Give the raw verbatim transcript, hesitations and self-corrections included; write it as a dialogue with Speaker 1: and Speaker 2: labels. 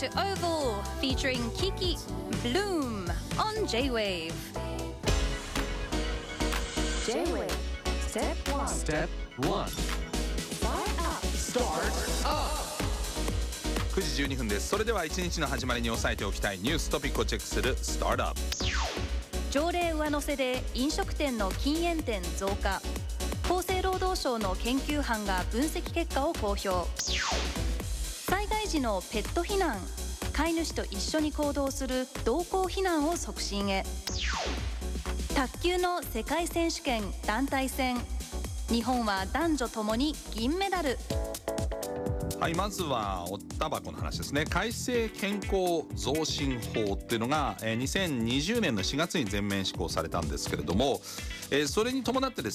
Speaker 1: to Oval featuring Kiki Bloom on J-Wave.
Speaker 2: J-Wave Step one.
Speaker 3: Step one.
Speaker 2: Start up.
Speaker 3: Start up. くじじゅうにふんです。それでは一日の始まりに押さえておきたいニューストピックをチェックするスタートアップ。
Speaker 1: 条例上乗せで飲食店の禁煙店増加。厚生労働省の研究班が分析結果を公表。災害時のペット避難、飼い主と一緒に行動する同行避難を促進へ。卓球の世界選手権団体戦、日本は男女ともに銀メダル。
Speaker 3: はい、まずはおタバコの話ですね。改正健康増進法っていうのが、えー、にせんにじゅうねんのしがつに全面施行されたんですけれども、えー、それに伴ってです